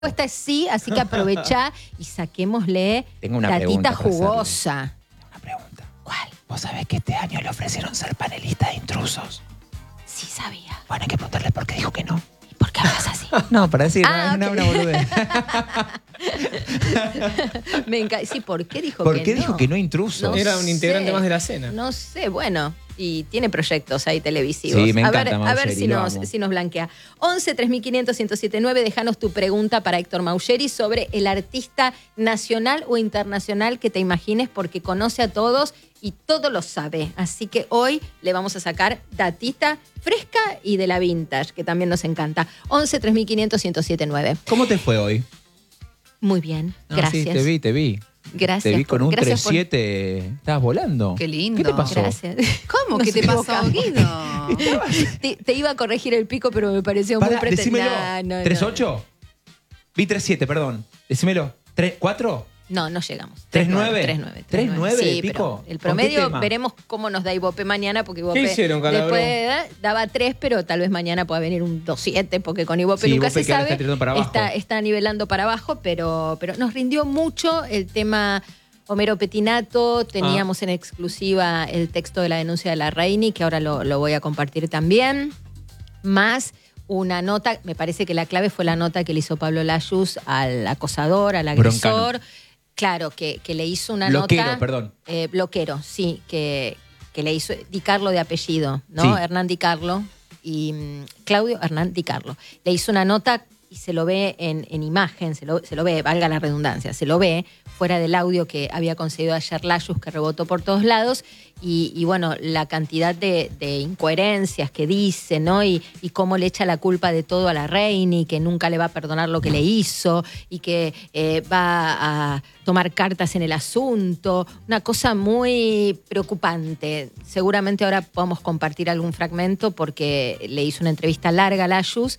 La respuesta es sí, así que aprovechá y saquémosle Tengo una tatita pregunta para jugosa. Tengo una pregunta. ¿Cuál? ¿Vos sabés que este año le ofrecieron ser panelista de intrusos? Sí sabía. Bueno, hay que preguntarle por qué dijo que no. ¿Y por qué hablas así? No, para decir, Ah, no, ok. una boludez. Me encanta. Sí, ¿por qué dijo ¿Por que qué no? dijo que no intrusos? No Era un integrante sé. más de la cena. No sé, bueno. Y tiene proyectos ahí televisivos. Sí, me a encanta, ver Mauggeri, si lo nos, amo. si nos blanquea. 11 3500 1079, déjanos tu pregunta para Héctor Mauggeri sobre el artista nacional o internacional que te imagines, porque conoce a todos y todo lo sabe. Así que hoy le vamos a sacar datita fresca y de la vintage, que también nos encanta. 11 3500 1079. ¿Cómo te fue hoy? Muy bien, No, gracias. Sí, te vi. Gracias. Te vi con un gracias por- 3-7. Estabas volando. Qué lindo. ¿Qué te pasó? Gracias. ¿Cómo? Nos ¿Qué te pasó, equivocamos. Guido? Te iba a corregir el pico, pero me pareció Pará, muy pretendido. decímelo. ¿3-8? Vi 3-7, perdón. Decímelo. ¿4? No, no llegamos. 3-9. 3-9 Sí, de pico. pero el ¿Con qué promedio tema? veremos cómo nos da Ibope mañana, porque Ibope ¿Qué hicieron, Calabró? después daba 3, pero tal vez mañana pueda venir un 2-7, porque con Ibope Sí, nunca Ibope se que ahora sabe. está tirando para abajo. Está nivelando para abajo, pero nos rindió mucho el tema Homero Petinato. Teníamos en exclusiva el texto de la denuncia de la Reini, que ahora lo voy a compartir también. Más una nota, me parece que la clave fue la nota que le hizo Pablo Layuz al acosador, al agresor. Broncano. Claro, que le hizo una Bloquero, nota. perdón. Bloquero, sí, que le hizo Di Carlo de apellido, ¿no? Sí. Hernán Di Carlo y Claudio Hernán Di Carlo. Le hizo una nota y se lo ve en imagen, se lo ve, valga la redundancia, se lo ve fuera del audio que había conseguido ayer Layuz, que rebotó por todos lados, y bueno, la cantidad de incoherencias que dice, ¿no? Y cómo le echa la culpa de todo a la Reini, que nunca le va a perdonar lo que le hizo, y que va a tomar cartas en el asunto. Una cosa muy preocupante. Seguramente ahora podemos compartir algún fragmento, porque le hizo una entrevista larga a Layuz,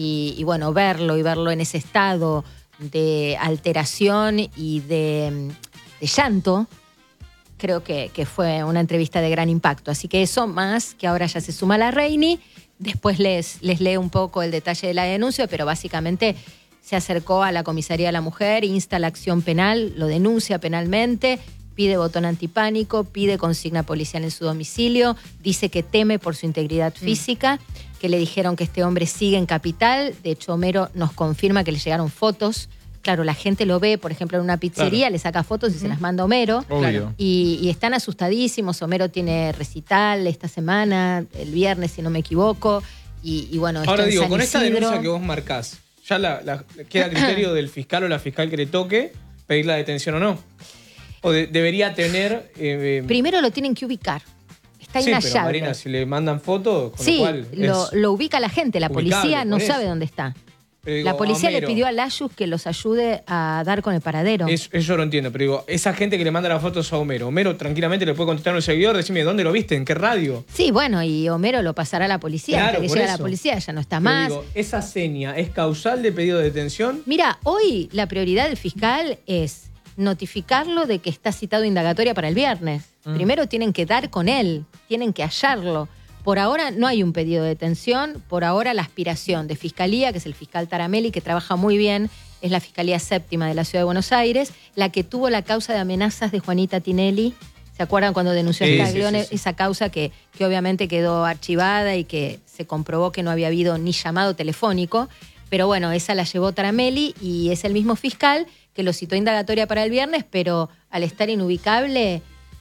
y bueno, verlo en ese estado de alteración y de llanto, creo que fue una entrevista de gran impacto. Así que eso, más que ahora ya se suma la Reini. Después les leo un poco el detalle de la denuncia, pero básicamente se acercó a la comisaría de la mujer, insta la acción penal, lo denuncia penalmente, pide botón antipánico, pide consigna policial en su domicilio, dice que teme por su integridad física, que le dijeron que este hombre sigue en Capital. De hecho, Homero nos confirma que le llegaron fotos. Claro, la gente lo ve, por ejemplo, en una pizzería, Claro. le saca fotos y se las manda a Homero. Obvio. Y están asustadísimos. Homero tiene recital esta semana, el viernes, si no me equivoco. Y bueno, esto Ahora en digo, San con esta Isidro. denuncia que vos marcás, ¿ya queda a criterio del fiscal o la fiscal que le toque pedir la detención o no? ¿O debería tener... Primero lo tienen que ubicar. Está sí, pero inhallable. Marina, si le mandan fotos, con Sí, lo cual lo ubica la gente. La ubicable, policía no por eso. sabe dónde está. Pero digo, La policía le Homero, pidió a Layuz que los ayude a dar con el paradero. Eso lo entiendo, pero digo, esa gente que le manda las fotos a Homero tranquilamente le puede contestar a un seguidor, decirme dónde lo viste, en qué radio. Sí, bueno, y Homero lo pasará a la policía. Claro, Hasta que por llegue a la eso. policía, ya no está Pero más. digo, ¿esa seña es causal de pedido de detención? Mira, hoy la prioridad del fiscal es notificarlo de que está citado indagatoria para el viernes. Primero tienen que dar con él, tienen que hallarlo. Por ahora no hay un pedido de detención, por ahora la aspiración de Fiscalía, que es el fiscal Taramelli, que trabaja muy bien, es la Fiscalía Séptima de la Ciudad de Buenos Aires, la que tuvo la causa de amenazas de Juanita Tinelli. ¿Se acuerdan cuando denunció Sí, Scaglione sí. esa causa que obviamente quedó archivada y que se comprobó que no había habido ni llamado telefónico? Pero bueno, esa la llevó Taramelli y es el mismo fiscal que lo citó indagatoria para el viernes, pero al estar inubicable,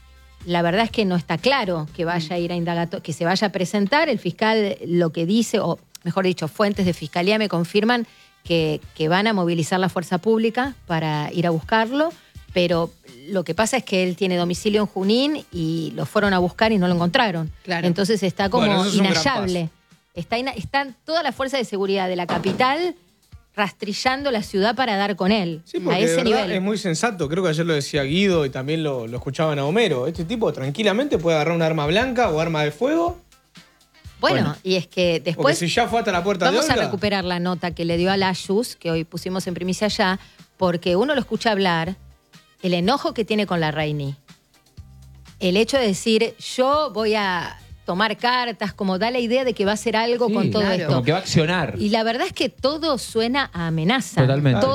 la verdad es que no está claro que vaya a ir a indagatoria, que se vaya a presentar. El fiscal lo que dice, o mejor dicho, fuentes de fiscalía me confirman que van a movilizar la fuerza pública para ir a buscarlo, pero lo que pasa es que él tiene domicilio en Junín y lo fueron a buscar y no lo encontraron. Claro. Entonces está como Bueno, eso es un gran inhallable. Están toda la fuerza de seguridad de la capital rastrillando la ciudad para dar con él. Sí, a porque de ese verdad nivel. es muy sensato. Creo que ayer lo decía Guido y también lo escuchaban a Homero. Este tipo tranquilamente puede agarrar un arma blanca o arma de fuego. Bueno, y es que Porque después si ya fue hasta la puerta vamos de a Olga, recuperar la nota que le dio a Layuz, que hoy pusimos en primicia allá, porque uno lo escucha hablar, el enojo que tiene con la Reini, el hecho de decir, yo voy a tomar cartas, como da la idea de que va a hacer algo Sí, con todo claro. esto. Como que va a accionar. Y la verdad es que todo suena a amenaza. Totalmente.